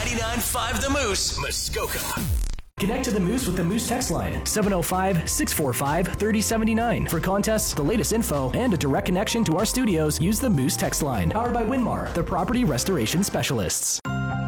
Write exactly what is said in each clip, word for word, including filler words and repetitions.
ninety-nine point five The Moose, Muskoka. Connect to the Moose with the Moose text line, seven oh five, six four five, three oh seven nine. For contests, the latest info, and a direct connection to our studios, use the Moose text line. Powered by Winmar, the property restoration specialists.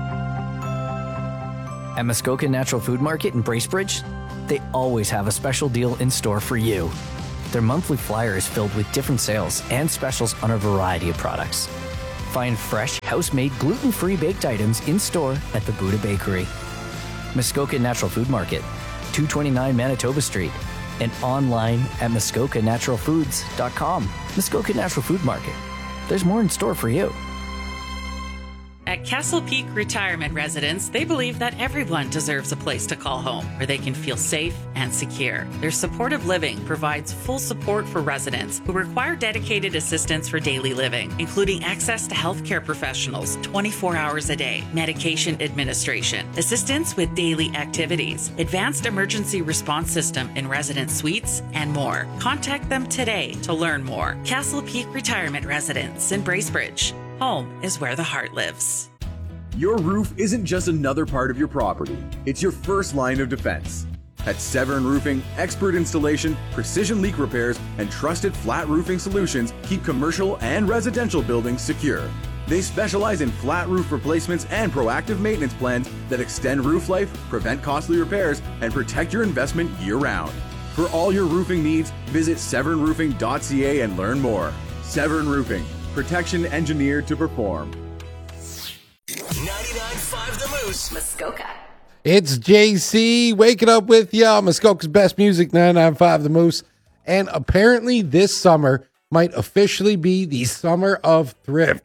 At Muskoka Natural Food Market in Bracebridge, they always have a special deal in store for you. Their monthly flyer is filled with different sales and specials on a variety of products. Find fresh, house-made, gluten-free baked items in store at the Buddha Bakery. Muskoka Natural Food Market, two twenty-nine Manitoba Street, and online at muskoka natural foods dot com. Muskoka Natural Food Market. There's more in store for you. At Castle Peak Retirement Residence, they believe that everyone deserves a place to call home where they can feel safe and secure. Their supportive living provides full support for residents who require dedicated assistance for daily living, including access to healthcare professionals twenty-four hours a day, medication administration, assistance with daily activities, advanced emergency response system in resident suites, and more. Contact them today to learn more. Castle Peak Retirement Residence in Bracebridge. Home is where the heart lives. Your roof isn't just another part of your property. It's your first line of defense. At Severn Roofing, expert installation, precision leak repairs, and trusted flat roofing solutions keep commercial and residential buildings secure. They specialize in flat roof replacements and proactive maintenance plans that extend roof life, prevent costly repairs, and protect your investment year-round. For all your roofing needs, visit severn roofing dot c a and learn more. Severn Roofing. Protection engineered to perform. ninety-nine point five The Moose, Muskoka. It's J C waking up with ya. Muskoka's best music, ninety-nine point five The Moose. And apparently this summer might officially be the summer of thrift.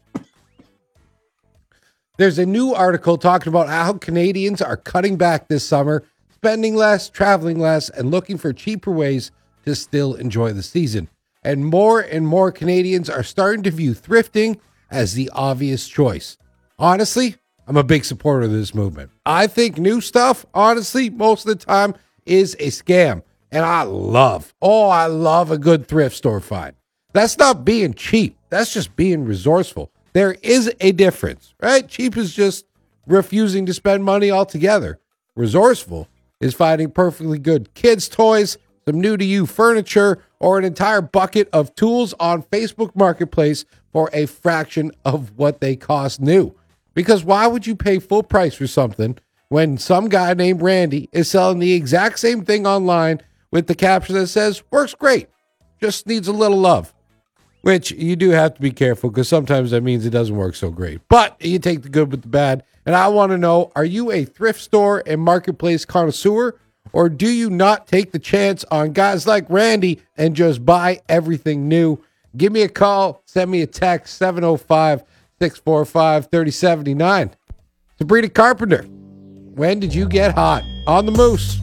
There's a new article talking about how Canadians are cutting back this summer, spending less, traveling less, and looking for cheaper ways to still enjoy the season. And more and more Canadians are starting to view thrifting as the obvious choice. Honestly, I'm a big supporter of this movement. I think new stuff, honestly, most of the time is a scam. And I love, oh, I love a good thrift store find. That's not being cheap. That's just being resourceful. There is a difference, right? Cheap is just refusing to spend money altogether. Resourceful is finding perfectly good kids' toys, some new-to-you furniture, or an entire bucket of tools on Facebook Marketplace for a fraction of what they cost new. Because why would you pay full price for something when some guy named Randy is selling the exact same thing online with the caption that says, works great, just needs a little love? Which you do have to be careful because sometimes that means it doesn't work so great. But you take the good with the bad. And I want to know, are you a thrift store and marketplace connoisseur? Or do you not take the chance on guys like Randy and just buy everything new? Give me a call. Send me a text, seven oh five, six four five, three oh seven nine. Sabrina Carpenter, when did you get hot? On the Moose.